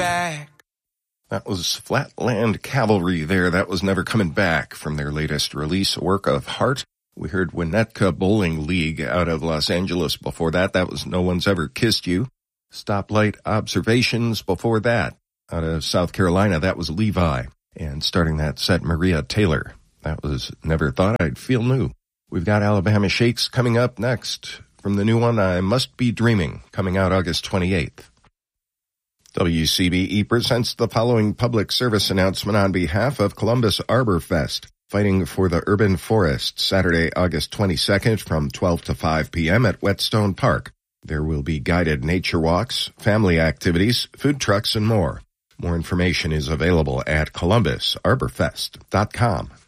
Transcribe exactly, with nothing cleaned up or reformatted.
back. That was Flatland Cavalry there. That was Never Coming Back from their latest release, Work of Heart. We heard Winnetka Bowling League out of Los Angeles before that. That was No One's Ever Kissed You. Stoplight Observations before that. Out of South Carolina, that was Levi. And starting that set, Maria Taylor. That was Never Thought I'd Feel New. We've got Alabama Shakes coming up next. From the new one, I Must Be Dreaming, coming out August twenty-eighth. W C B E presents the following public service announcement on behalf of Columbus Arbor Fest, fighting for the urban forest, Saturday, August twenty-second from twelve to five p.m. at Whetstone Park. There will be guided nature walks, family activities, food trucks, and more. More information is available at columbus arbor fest dot com.